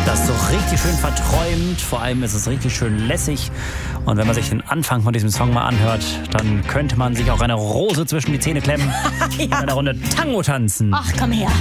Das ist so richtig schön verträumt, vor allem ist es richtig schön lässig. Und wenn man sich den Anfang von diesem Song mal anhört, dann könnte man sich auch eine Rose zwischen die Zähne klemmen und eine Runde Tango tanzen. Ach, komm her.